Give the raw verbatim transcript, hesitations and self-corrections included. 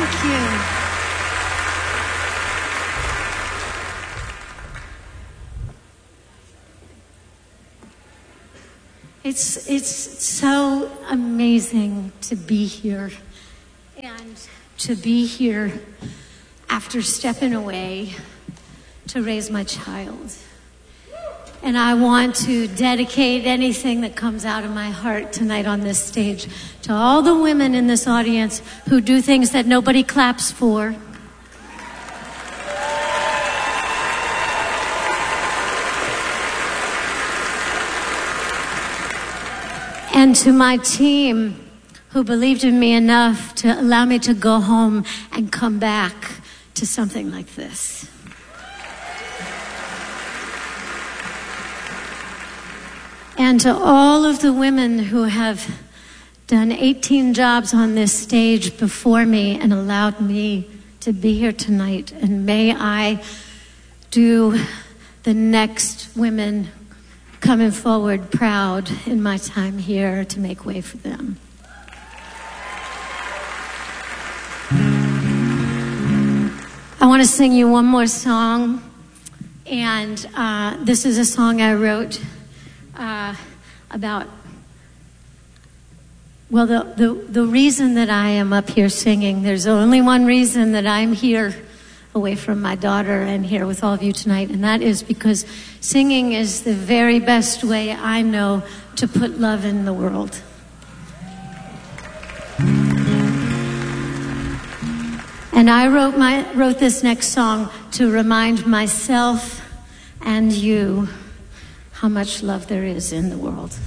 Thank you. It's, it's so amazing to be here and to be here after stepping away to raise my child. And I want to dedicate anything that comes out of my heart tonight on this stage to all the women in this audience who do things that nobody claps for. And to my team who believed in me enough to allow me to go home and come back to something like this. And to all of the women who have done eighteen jobs on this stage before me and allowed me to be here tonight. And may I do the next women coming forward proud in my time here to make way for them. I want to sing you one more song, and uh, this is a song I wrote uh, about, well, the, the, the reason that I am up here singing, there's only one reason that I'm here away from my daughter and here with all of you tonight, and that is because singing is the very best way I know to put love in the world. And I wrote my wrote this next song to remind myself and you how much love there is in the world.